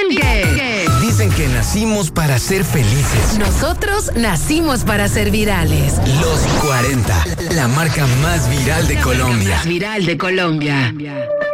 Dicen que nacimos para ser felices. Nosotros nacimos para ser virales. Los 40, la marca más viral de Colombia. Más viral de Colombia.